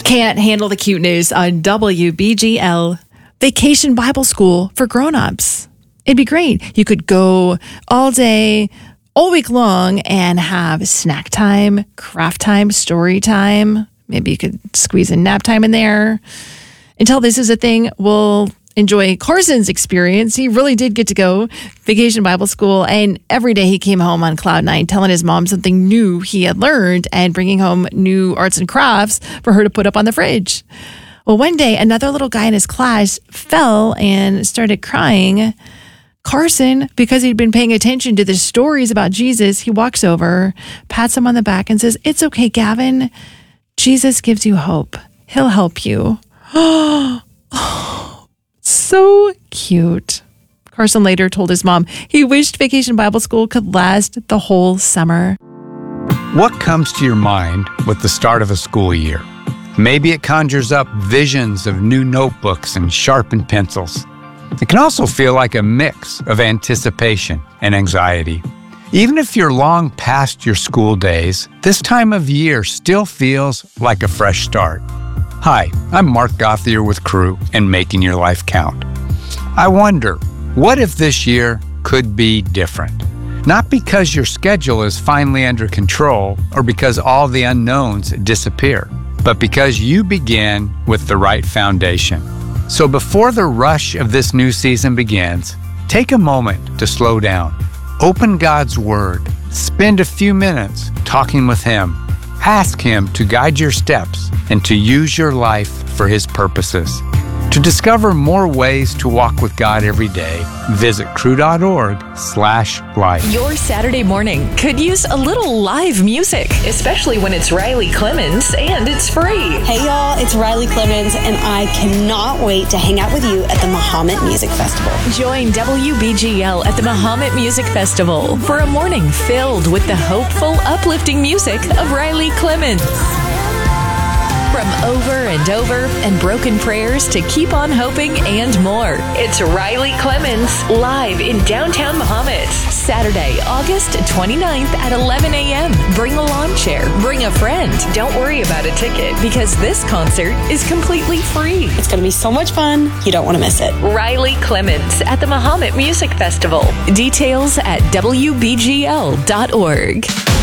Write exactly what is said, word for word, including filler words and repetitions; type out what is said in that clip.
Can't handle the cute news on W B G L. Vacation Bible School for grown-ups. It'd be great. You could go all day, all week long, and have snack time, craft time, story time. Maybe you could squeeze a nap time in there. Until this is a thing, we'll enjoy Carson's experience. He really did get to go Vacation Bible School, and every day he came home on cloud nine telling his mom something new he had learned and bringing home new arts and crafts for her to put up on the fridge. Well, one day, another little guy in his class fell and started crying. Carson, because he'd been paying attention to the stories about Jesus, he walks over, pats him on the back, and says, "It's okay, Gavin. Jesus gives you hope. He'll help you." Oh, so cute. Carson later told his mom he wished Vacation Bible School could last the whole summer. What comes to your mind with the start of a school year? Maybe it conjures up visions of new notebooks and sharpened pencils. It can also feel like a mix of anticipation and anxiety. Even if you're long past your school days, this time of year still feels like a fresh start. Hi, I'm Mark Gothier with Crew and Making Your Life Count. I wonder, what if this year could be different? Not because your schedule is finally under control or because all the unknowns disappear, but because you begin with the right foundation. So before the rush of this new season begins, take a moment to slow down. Open God's Word. Spend a few minutes talking with Him. Ask Him to guide your steps and to use your life for His purposes. To discover more ways to walk with God every day, visit crew.org slash life. Your Saturday morning could use a little live music, especially when it's Riley Clemens and it's free. Hey y'all, it's Riley Clemens, and I cannot wait to hang out with you at the Mahomet Music Festival. Join W B G L at the Mahomet Music Festival for a morning filled with the hopeful, uplifting music of Riley Clemens. From over and over and broken prayers to keep on hoping and more. It's Riley Clemens live in downtown Mahomet. Saturday, August twenty-ninth at eleven a.m. Bring a lawn chair. Bring a friend. Don't worry about a ticket because this concert is completely free. It's going to be so much fun. You don't want to miss it. Riley Clemens at the Mahomet Music Festival. Details at W B G L dot org.